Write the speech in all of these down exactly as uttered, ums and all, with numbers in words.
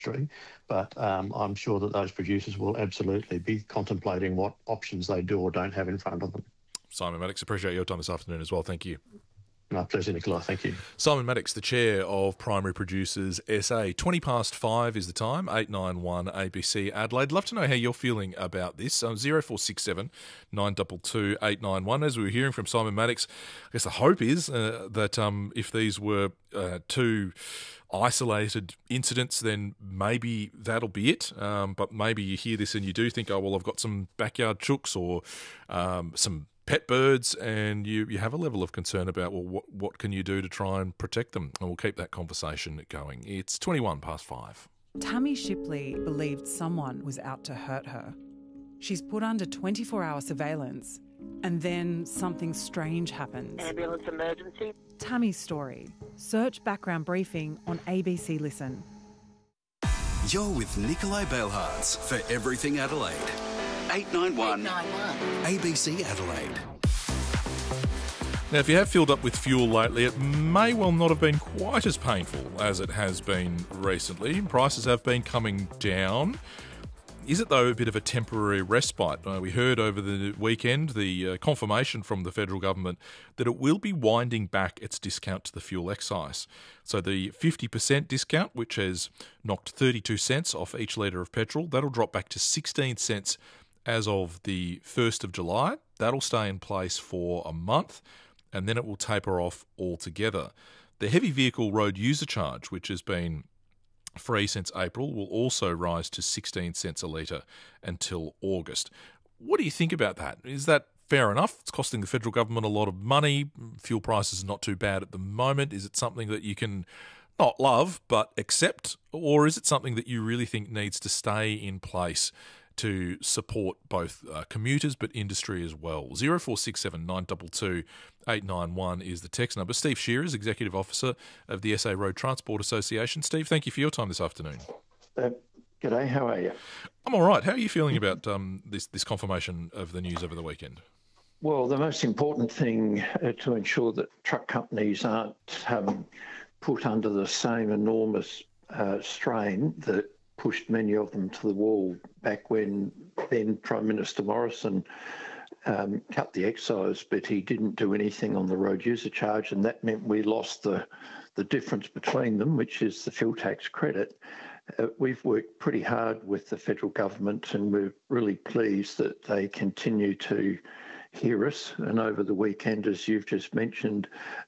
industry, but um, I'm sure that those producers will absolutely be contemplating what options they do or don't have in front of them. Simon Maddox, appreciate your time this afternoon as well. Thank you. My pleasure, Nicola. Thank you. Simon Maddox, the chair of Primary Producers S A. twenty past five is the time, eight nine one A B C Adelaide. Love to know how you're feeling about this. Um, zero four six seven nine two two eight nine one. As we were hearing from Simon Maddox, I guess the hope is uh, that um, if these were uh, two isolated incidents, then maybe that'll be it. Um, but maybe you hear this and you do think, oh, well, I've got some backyard chooks or um, some pet birds, and you, you have a level of concern about, well, what, what can you do to try and protect them? And we'll keep that conversation going. It's twenty-one past five. Tammy Shipley believed someone was out to hurt her. She's put under twenty-four hour surveillance, and then something strange happens. Ambulance emergency. Tammy's story. Search background briefing on A B C Listen. You're with Nikolai Bailhartz for Everything Adelaide. eight nine one A B C Adelaide. Now, if you have filled up with fuel lately, it may well not have been quite as painful as it has been recently. Prices have been coming down. Is it, though, a bit of a temporary respite? Uh, we heard over the weekend the uh, confirmation from the federal government that it will be winding back its discount to the fuel excise. So the fifty percent discount, which has knocked thirty-two cents off each litre of petrol, that'll drop back to sixteen cents as of the first of July. That'll stay in place for a month, and then it will taper off altogether. The heavy vehicle road user charge, which has been free since April, will also rise to sixteen cents a litre until August. What do you think about that? Is that fair enough? It's costing the federal government a lot of money. Fuel prices are not too bad at the moment. Is it something that you can not love but accept, or is it something that you really think needs to stay in place to support both uh, commuters but industry as well? zero four six seven nine two two eight nine one is the text number. Steve Shearers, Executive Officer of the S A Road Transport Association. Steve, thank you for your time this afternoon. Uh, g'day, how are you? I'm all right. How are you feeling about um, this, this confirmation of the news over the weekend? Well, the most important thing uh, to ensure that truck companies aren't um, put under the same enormous uh, strain that pushed many of them to the wall back when then Prime Minister Morrison um, cut the excise, but he didn't do anything on the road user charge, and that meant we lost the, the difference between them, which is the fuel tax credit. Uh, we've worked pretty hard with the federal government, and we're really pleased that they continue to hear us. And over the weekend, as you've just mentioned,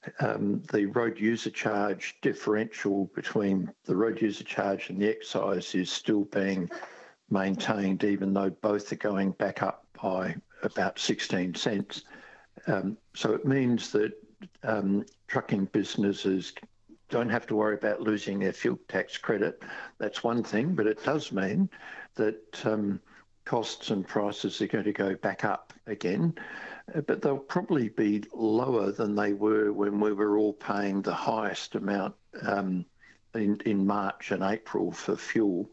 um, the road user charge differential between the road user charge and the excise is still being maintained, even though both are going back up by about sixteen cents. Um, so it means that um, trucking businesses don't have to worry about losing their fuel tax credit. That's one thing, but it does mean that um, costs and prices are going to go back up again, but they'll probably be lower than they were when we were all paying the highest amount um, in, in March and April for fuel.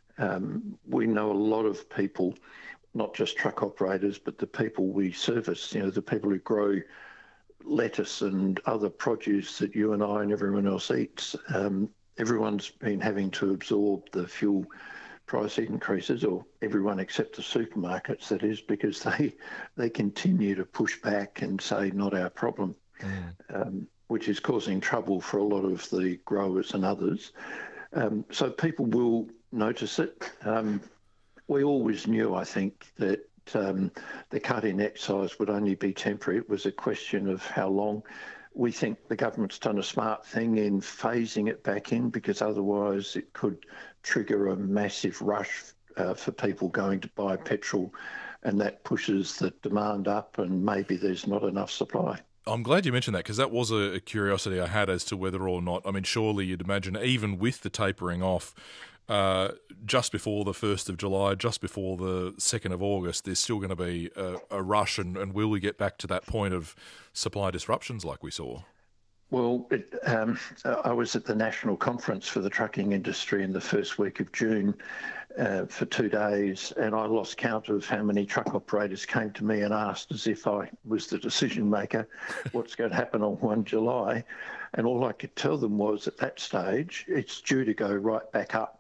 Um, we know a lot of people, not just truck operators, but the people we service, you know, the people who grow lettuce and other produce that you and I and everyone else eats. Um, everyone's been having to absorb the fuel price increases, or everyone except the supermarkets, that is, because they they continue to push back and say not our problem, mm. um, which is causing trouble for a lot of the growers and others. Um, so people will notice it. Um, we always knew, I think, that um, the cut in excise would only be temporary. It was a question of how long. We think the government's done a smart thing in phasing it back in, because otherwise it could trigger a massive rush uh, for people going to buy petrol, and that pushes the demand up and maybe there's not enough supply. I'm glad you mentioned that, because that was a curiosity I had as to whether or not, I mean, surely you'd imagine even with the tapering off, uh, just before the first of July, just before the second of August, there's still going to be a, a rush, and, and will we get back to that point of supply disruptions like we saw? Well, it, um, I was at the national conference for the trucking industry in the first week of June uh, for two days, and I lost count of how many truck operators came to me and asked, as if I was the decision maker, what's going to happen on first of July. And all I could tell them was, at that stage, it's due to go right back up